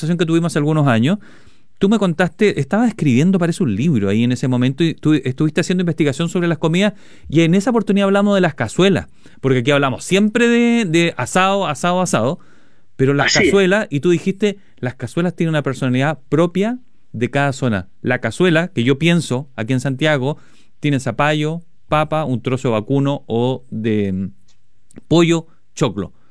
conversación que tuvimos hace algunos años, tú me contaste, estabas escribiendo, parece un libro ahí en ese momento, y tú estuviste haciendo investigación sobre las comidas, y en esa oportunidad hablamos de las cazuelas, porque aquí hablamos siempre de asado, asado, asado, pero las Así es. cazuelas, y tú dijiste, las cazuelas tienen una personalidad propia de cada zona. La cazuela, que yo pienso aquí en Santiago, tiene zapallo, papa, un trozo de vacuno o de pollo, choclo.